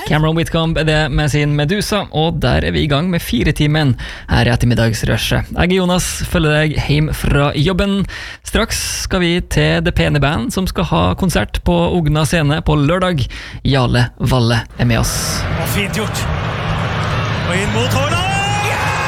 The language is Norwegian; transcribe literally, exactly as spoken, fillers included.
Cameron Whitcomb er det med sin Medusa, og der er vi i gang med fire timen her i ettermiddagsrushet. Jeg er Jonas, følger deg hjem fra jobben. Straks skal vi til Det Pene Band, som skal ha konsert på Ogna scene på lørdag. Jarle Valle er med oss. Og fint gjort. Og inn mot Håland!